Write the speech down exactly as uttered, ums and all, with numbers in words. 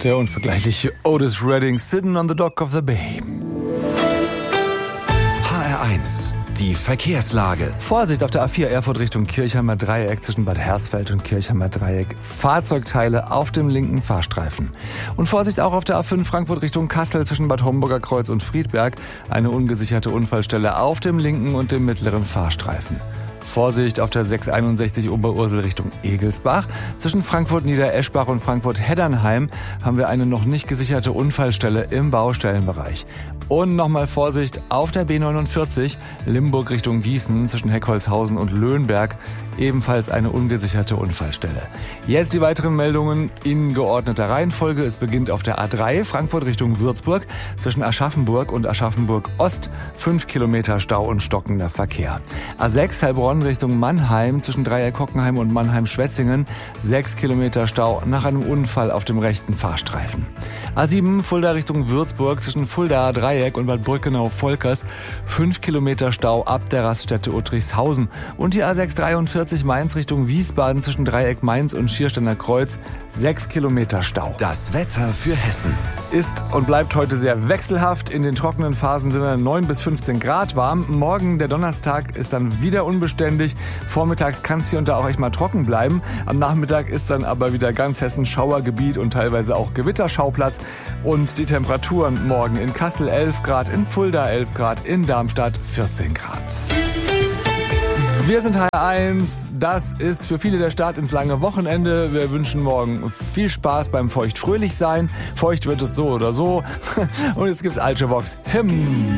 Der unvergleichliche Otis Redding, Sitting on the Dock of the Bay. H R eins, die Verkehrslage. Vorsicht auf der A vier Erfurt Richtung Kirchheimer Dreieck zwischen Bad Hersfeld und Kirchheimer Dreieck. Fahrzeugteile auf dem linken Fahrstreifen. Und Vorsicht auch auf der A fünf Frankfurt Richtung Kassel zwischen Bad Homburger Kreuz und Friedberg. Eine ungesicherte Unfallstelle auf dem linken und dem mittleren Fahrstreifen. Vorsicht auf der sechs einundsechzig Oberursel Richtung Egelsbach. Zwischen Frankfurt-Niedereschbach und Frankfurt-Heddernheim haben wir eine noch nicht gesicherte Unfallstelle im Baustellenbereich. Und nochmal Vorsicht auf der B neunundvierzig Limburg Richtung Gießen zwischen Heckholzhausen und Löhnberg. Ebenfalls eine ungesicherte Unfallstelle. Jetzt die weiteren Meldungen in geordneter Reihenfolge. Es beginnt auf der A drei Frankfurt Richtung Würzburg zwischen Aschaffenburg und Aschaffenburg Ost. Fünf Kilometer Stau und stockender Verkehr. A sechs Heilbronn Richtung Mannheim zwischen Dreieck-Hockenheim und Mannheim-Schwetzingen. Sechs Kilometer Stau nach einem Unfall auf dem rechten Fahrstreifen. A sieben Fulda Richtung Würzburg zwischen Fulda Dreieck und Bad Brückenau-Volkers. Fünf Kilometer Stau ab der Raststätte Uttrichshausen. Und die A sechs dreiundvierzig Mainz Richtung Wiesbaden zwischen Dreieck Mainz und Schiersteiner Kreuz. Sechs Kilometer Stau. Das Wetter für Hessen. Ist und bleibt heute sehr wechselhaft. In den trockenen Phasen sind wir neun bis fünfzehn Grad warm. Morgen, der Donnerstag, ist dann wieder unbeständig. Vormittags kann es hier und da auch echt mal trocken bleiben. Am Nachmittag ist dann aber wieder ganz Hessen Schauergebiet und teilweise auch Gewitterschauplatz. Und die Temperaturen morgen in Kassel elf Grad, in Fulda elf Grad, in Darmstadt vierzehn Grad. Wir sind H R eins, das ist für viele der Start ins lange Wochenende. Wir wünschen morgen viel Spaß beim Feucht-Fröhlich-Sein. Feucht wird es so oder so. Und jetzt gibt's Alte Vox. Him.